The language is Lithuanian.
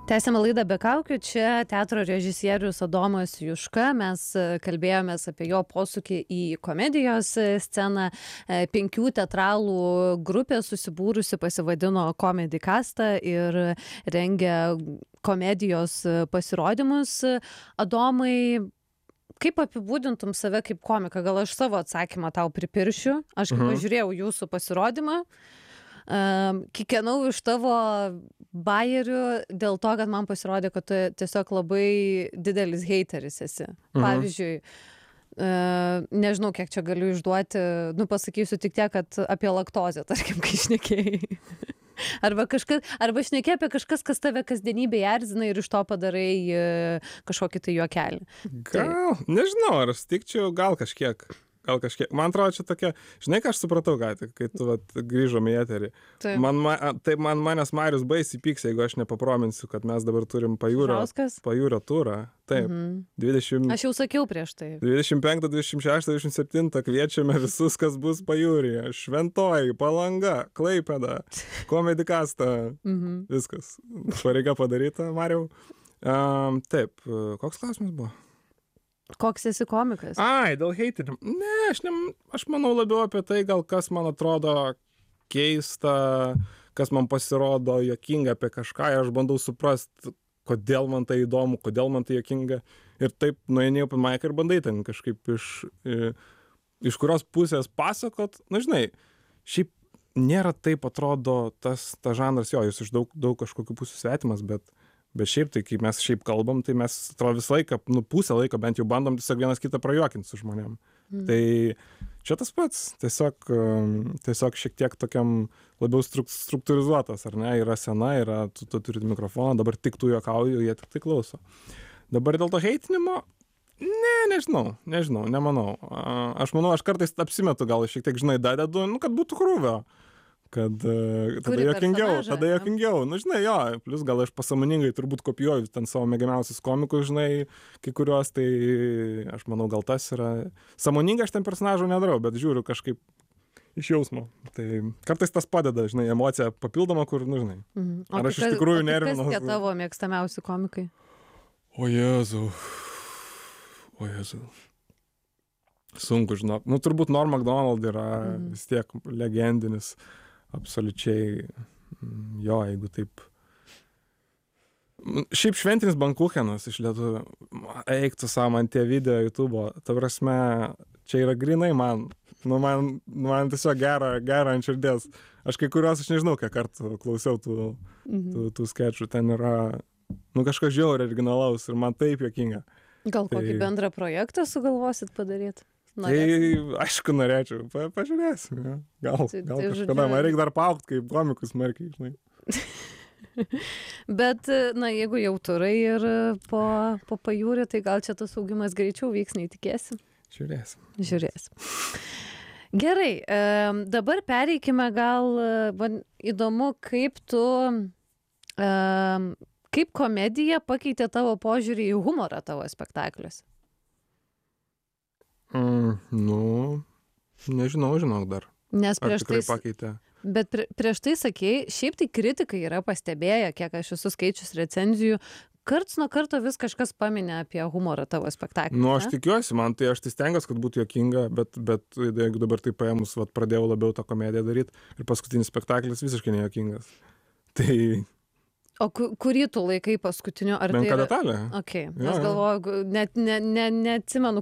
Tęsiame laidą be kaukių. Čia teatro režisierius Adomas Juška. Mes kalbėjomės apie jo posūkį į komedijos sceną. 5 teatralų grupė susibūrusi pasivadino Comedy Castą ir rengia komedijos pasirodymus. Adomai, kaip apibūdintum save kaip komiką? Gal aš savo atsakymą tau pripiršiu? Aš kai pažiūrėjau jūsų pasirodymą, kikenau iš tavo bajerių dėl to, kad man pasirodė, kad tu tiesiog labai didelis heiteris esi. Pavyzdžiui, nežinau, kiek čia galiu išduoti, pasakysiu tik tiek, kad apie laktozę, tarkim, kai šnekėjai. Arba šnekėjai apie kažkas, kas tave kasdienybėje erzina ir iš to padarai kažkokį tai juokelį. Gal, nežinau, ar sutikčiau, gal kažkiek. Man atrodo, čia tokia, žinai, ką aš supratau, kai tu grįžom į eterį. Man manęs Marius baisiai pyks, jeigu aš nepaprominsiu, kad mes dabar turim pajūrio turą. Taip, 20... Aš jau sakiau prieš tai. 25, 26, 27 kviečiame visus, kas bus pajūryje. Šventoji, Palanga, Klaipėda, Comedy Castą. Viskas. Pareiga padaryta, Mariau. Taip, koks klausimas buvo? Koks esi komikas? Dėl heitinimo. Ne, aš manau labiau apie tai, gal kas man atrodo keista, kas man pasirodo juokinga apie kažką, ir aš bandau suprasti, kodėl man tai įdomu, kodėl man tai juokinga. Ir taip nueini open mic ir bandai ten kažkaip iš kurios pusės pasakot. Na, žinai, šiaip nėra taip atrodo tas žanras, jis iš daug kažkokių pusių svetimas, bet šiaip tai, kai mes šiaip kalbam, tai mes atrodo visą laiką, pusę laiko bent jau bandom tiesiog vienas kitą prajuokinti su žmonėm. Tai čia tas pats, tiesiog šiek tiek tokiam labiau struktūrizuotas, ar ne, yra scena, tu turi mikrofoną, dabar tik tu juokauji, jie tik tai klauso. Dabar dėl to heitinimo, nemanau. Aš manau, aš kartais apsimetu, gal šiek tiek, žinai, dadedu, kad būtų krūvio. Kad tada juokingiau. Nu, žinai, plus gal aš pasąmoningai turbūt kopijuoju ten savo mėgiamiausius komikus, žinai, kai kuriuos, tai aš manau, gal tas yra. Sąmoningai aš ten personažų nedarau, bet žiūriu kažkaip iš jausmo. Tai kartais tas padeda, žinai, emocija papildoma, kur, žinai. Ar aš iš tikrųjų nervinu. Kas tie tavo mėgstamiausi komikai? O Jėzau. Sunku, žinok. Turbūt Norm Macdonald yra vis tiek legendinis. Absoliučiai, jeigu taip. Šiaip šventinis bankuchenas iš lietuvių. Eik tu savo man tie video YouTube'o. Ta prasme, čia yra grinai man. Man tiesiog gera ant širdies. Aš kai kuriuos, aš nežinau, kiek kartų klausiau tų skečų. Ten yra, kažkas žiauriai originalaus ir man taip juokinga. Gal kokį bendrą projektą sugalvosit padaryti? Tai aišku, norėčiau. Pažiūrėsim. Gal kažkada. Man reikia dar paaugti kaip komikus smarkiai, žinai. Bet, jeigu jau turai ir po pajūrį, tai gal čia tas augimas greičiau vyks, neįtikėsim. Žiūrėsim. Gerai, dabar pereikime gal, įdomu, kaip komedija pakeitė tavo požiūrį į humorą tavo spektakliuose? Nežinau dar. Nes prieš tai pakeitė. Bet prieš tai sakei, šiaip tai kritikai yra pastebėję, kiek aš esu skaičius recenzijų, karts nuo karto vis kažkas paminė apie humorą tavo spektaklį. Aš tikiuosi, aš tai stengiuosi, kad būtų juokinga, bet jeigu dabar tai paėmus, pradėjau labiau tą komediją daryti ir paskutinis spektaklis visiškai nejuokingas. Tai... O kurį tu laikai paskutiniu? Menka detalė. Ok, aš galvoju, net neatsimenu,